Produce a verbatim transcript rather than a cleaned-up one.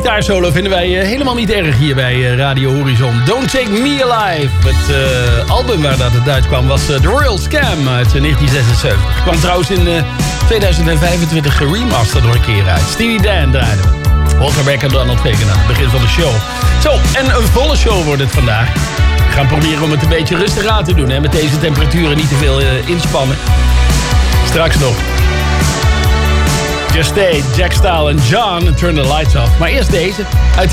gitaarsolo vinden wij uh, helemaal niet erg hier bij uh, Radio Horizon. Don't Take Me Alive. Het uh, album waar dat het uit was uh, The Royal Scam uit uh, negentien zesenzeventig. Kwam trouwens in uh, tweeduizend vijfentwintig geremasterd nog een keer uit. Steely Dan draaide. Walter Becker dan nog tegen aan het begin van de show. Zo, en een volle show wordt het vandaag. We gaan proberen om het een beetje rustig aan te doen. Hè? Met deze temperaturen niet te veel uh, inspannen. Straks nog. Just Stay, Jack Style en John, Turn the Lights Off. Maar eerst deze, uit